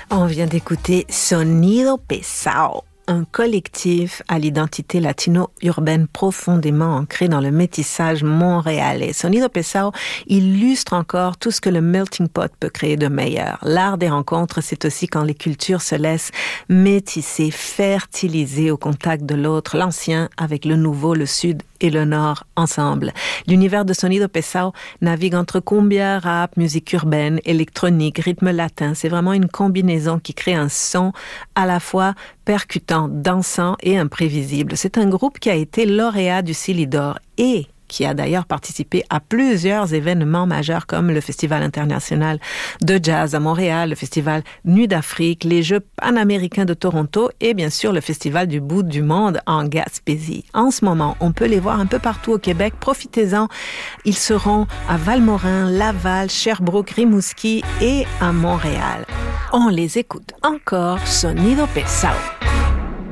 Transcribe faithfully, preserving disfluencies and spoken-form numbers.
On vient d'écouter Sonido Pesado, un collectif à l'identité latino-urbaine profondément ancrée dans le métissage montréalais. Sonido Pesado illustre encore tout ce que le melting pot peut créer de meilleur. L'art des rencontres, c'est aussi quand les cultures se laissent métisser, fertiliser au contact de l'autre, l'ancien avec le nouveau, le sud et le nord ensemble. L'univers de Sonido Pesado navigue entre cumbia, rap, musique urbaine, électronique, rythme latin. C'est vraiment une combinaison qui crée un son à la fois percutant, dansant et imprévisible. C'est un groupe qui a été lauréat du Silidor et qui a d'ailleurs participé à plusieurs événements majeurs comme le Festival international de jazz à Montréal, le Festival Nuit d'Afrique, les Jeux panaméricains de Toronto et bien sûr le Festival du bout du monde en Gaspésie. En ce moment, on peut les voir un peu partout au Québec. Profitez-en. Ils seront à Valmorin, Laval, Sherbrooke, Rimouski et à Montréal. On les écoute encore, Sonido Pesado.